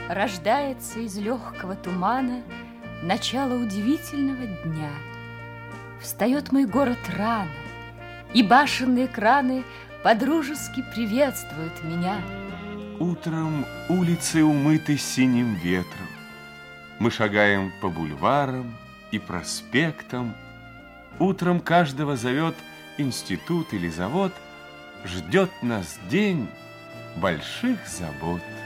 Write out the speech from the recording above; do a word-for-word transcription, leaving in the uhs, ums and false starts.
Рождается из легкого тумана начало удивительного дня. Встает мой город рано, и башенные краны подружески приветствуют меня. Утром улицы умыты синим ветром. Мы шагаем по бульварам и проспектам. Утром каждого зовет институт или завод. Ждет нас день больших забот.